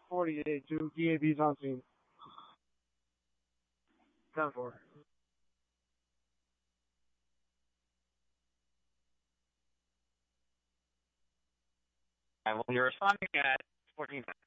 48 to EAB's on scene. 10-4. Well, you're responding at 14.